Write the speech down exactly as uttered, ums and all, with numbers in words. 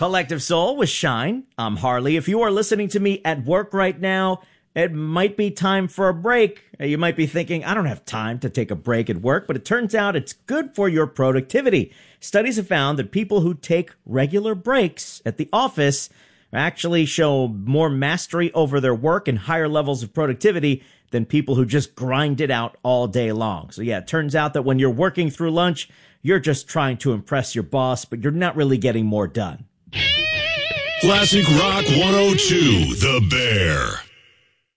Collective Soul with Shine. I'm Harley. If you are listening to me at work right now, it might be time for a break. You might be thinking, I don't have time to take a break at work, but it turns out it's good for your productivity. Studies have found that people who take regular breaks at the office actually show more mastery over their work and higher levels of productivity than people who just grind it out all day long. So yeah, it turns out that when you're working through lunch, you're just trying to impress your boss, but you're not really getting more done. Classic Rock one oh two, The Bear.